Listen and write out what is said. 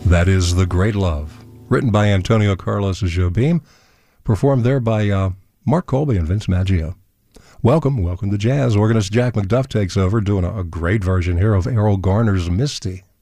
That is The Great Love, written by Antonio Carlos Jobim, performed there by Mark Colby and Vince Maggio. Welcome to jazz. Organist Jack McDuff takes over, doing a great version here of Errol Garner's Misty.